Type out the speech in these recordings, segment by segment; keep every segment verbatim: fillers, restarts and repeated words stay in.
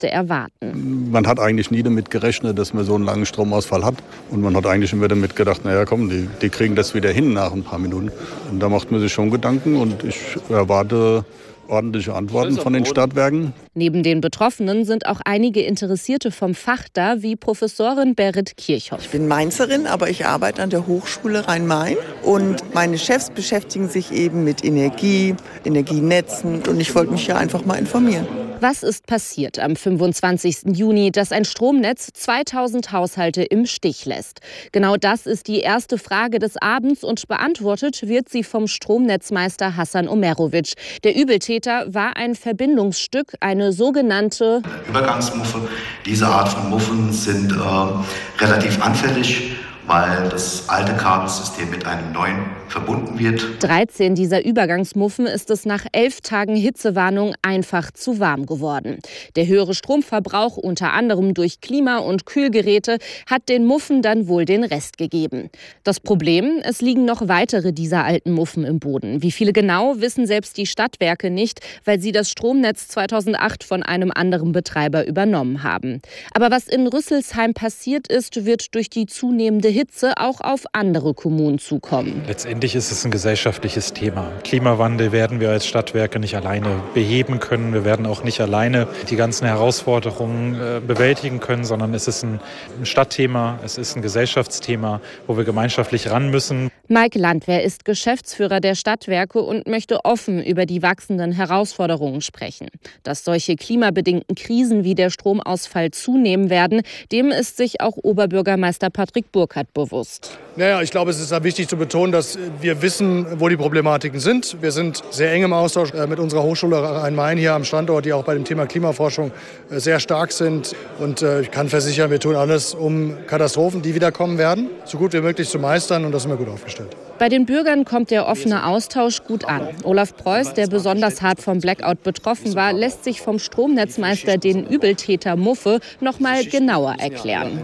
Schlimmste erwarten. Man hat eigentlich nie damit gerechnet, dass man so einen langen Stromausfall hat. Und man hat eigentlich immer damit gedacht, naja komm, die, die kriegen das wieder hin nach ein paar Minuten. Und da macht man sich schon Gedanken und ich erwarte ordentliche Antworten von den Stadtwerken. Neben den Betroffenen sind auch einige Interessierte vom Fach da, wie Professorin Berit Kirchhoff. Ich bin Mainzerin, aber ich arbeite an der Hochschule Rhein-Main. Und meine Chefs beschäftigen sich eben mit Energie, Energienetzen. Und ich wollte mich ja einfach mal informieren. Was ist passiert am fünfundzwanzigsten Juni, dass ein Stromnetz zweitausend Haushalte im Stich lässt? Genau das ist die erste Frage des Abends und beantwortet wird sie vom Stromnetzmeister Hassan Omerovic. Der Übeltäter war ein Verbindungsstück, eine sogenannte Übergangsmuffe. Diese Art von Muffen sind äh, relativ anfällig, weil das alte Kabelsystem mit einem neuen verbunden wird. dreizehn dieser Übergangsmuffen ist es nach elf Tagen Hitzewarnung einfach zu warm geworden. Der höhere Stromverbrauch, unter anderem durch Klima- und Kühlgeräte, hat den Muffen dann wohl den Rest gegeben. Das Problem, es liegen noch weitere dieser alten Muffen im Boden. Wie viele genau, wissen selbst die Stadtwerke nicht, weil sie das Stromnetz zweitausendacht von einem anderen Betreiber übernommen haben. Aber was in Rüsselsheim passiert ist, wird durch die zunehmende Hitze auch auf andere Kommunen zukommen. Letztendlich ist es ein gesellschaftliches Thema. Klimawandel werden wir als Stadtwerke nicht alleine beheben können. Wir werden auch nicht alleine die ganzen Herausforderungen äh, bewältigen können, sondern es ist ein, ein Stadtthema, es ist ein Gesellschaftsthema, wo wir gemeinschaftlich ran müssen. Mike Landwehr ist Geschäftsführer der Stadtwerke und möchte offen über die wachsenden Herausforderungen sprechen. Dass solche klimabedingten Krisen wie der Stromausfall zunehmen werden, dem ist sich auch Oberbürgermeister Patrick Burkhardt bewusst. Naja, ich glaube, es ist wichtig zu betonen, dass wir wissen, wo die Problematiken sind. Wir sind sehr eng im Austausch mit unserer Hochschule Rhein-Main hier am Standort, die auch bei dem Thema Klimaforschung sehr stark sind. Und ich kann versichern, wir tun alles, um Katastrophen, die wiederkommen werden, so gut wie möglich zu meistern. Und da sind wir gut aufgestellt. Bei den Bürgern kommt der offene Austausch gut an. Olaf Preuß, der besonders hart vom Blackout betroffen war, lässt sich vom Stromnetzmeister den Übeltäter Muffe noch mal genauer erklären.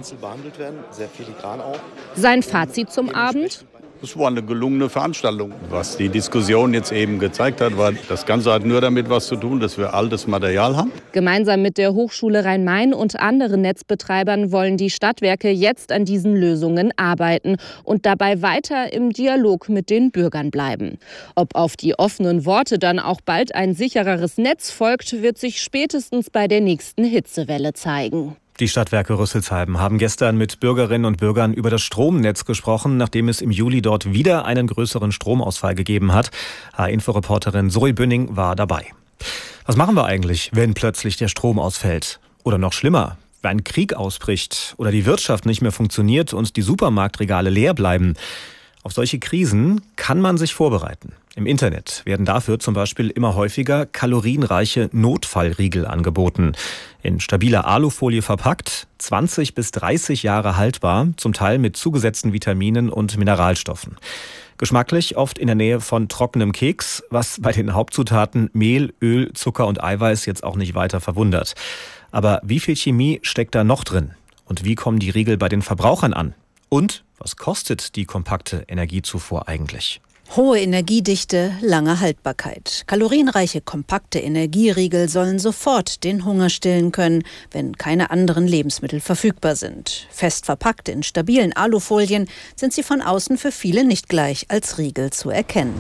Sein Fazit zum Abend? Es war eine gelungene Veranstaltung. Was die Diskussion jetzt eben gezeigt hat, war, das Ganze hat nur damit was zu tun, dass wir altes Material haben. Gemeinsam mit der Hochschule Rhein-Main und anderen Netzbetreibern wollen die Stadtwerke jetzt an diesen Lösungen arbeiten und dabei weiter im Dialog mit den Bürgern bleiben. Ob auf die offenen Worte dann auch bald ein sichereres Netz folgt, wird sich spätestens bei der nächsten Hitzewelle zeigen. Die Stadtwerke Rüsselsheim haben gestern mit Bürgerinnen und Bürgern über das Stromnetz gesprochen, nachdem es im Juli dort wieder einen größeren Stromausfall gegeben hat. H Info-Reporterin Zoe Bünning war dabei. Was machen wir eigentlich, wenn plötzlich der Strom ausfällt? Oder noch schlimmer, wenn ein Krieg ausbricht oder die Wirtschaft nicht mehr funktioniert und die Supermarktregale leer bleiben? Auf solche Krisen kann man sich vorbereiten. Im Internet werden dafür zum Beispiel immer häufiger kalorienreiche Notfallriegel angeboten. In stabiler Alufolie verpackt, zwanzig bis dreißig Jahre haltbar, zum Teil mit zugesetzten Vitaminen und Mineralstoffen. Geschmacklich oft in der Nähe von trockenem Keks, was bei den Hauptzutaten Mehl, Öl, Zucker und Eiweiß jetzt auch nicht weiter verwundert. Aber wie viel Chemie steckt da noch drin? Und wie kommen die Riegel bei den Verbrauchern an? Und was kostet die kompakte Energiezufuhr eigentlich? Hohe Energiedichte, lange Haltbarkeit. Kalorienreiche, kompakte Energieriegel sollen sofort den Hunger stillen können, wenn keine anderen Lebensmittel verfügbar sind. Fest verpackt in stabilen Alufolien sind sie von außen für viele nicht gleich als Riegel zu erkennen.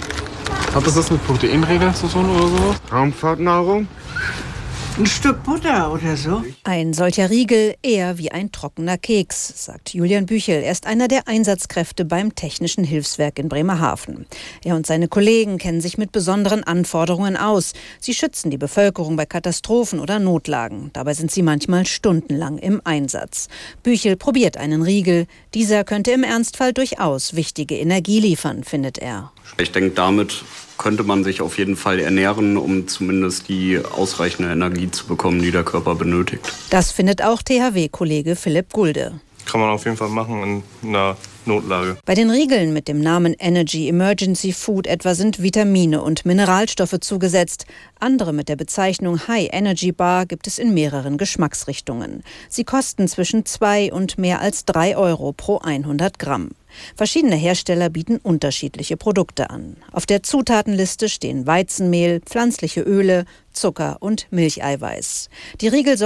Hat das was mit Proteinregeln zu tun oder so? Raumfahrtnahrung? Ein Stück Butter oder so? Ein solcher Riegel eher wie ein trockener Keks, sagt Julian Büchel. Er ist einer der Einsatzkräfte beim Technischen Hilfswerk in Bremerhaven. Er und seine Kollegen kennen sich mit besonderen Anforderungen aus. Sie schützen die Bevölkerung bei Katastrophen oder Notlagen. Dabei sind sie manchmal stundenlang im Einsatz. Büchel probiert einen Riegel. Dieser könnte im Ernstfall durchaus wichtige Energie liefern, findet er. Ich denke, damit könnte man sich auf jeden Fall ernähren, um zumindest die ausreichende Energie zu bekommen, die der Körper benötigt. Das findet auch T H W-Kollege Philipp Gulde. Kann man auf jeden Fall machen in einer Notlage. Bei den Riegeln mit dem Namen Energy Emergency Food etwa sind Vitamine und Mineralstoffe zugesetzt. Andere mit der Bezeichnung High Energy Bar gibt es in mehreren Geschmacksrichtungen. Sie kosten zwischen zwei und mehr als drei Euro pro hundert Gramm. Verschiedene Hersteller bieten unterschiedliche Produkte an. Auf der Zutatenliste stehen Weizenmehl, pflanzliche Öle, Zucker und Milcheiweiß. Die Riegel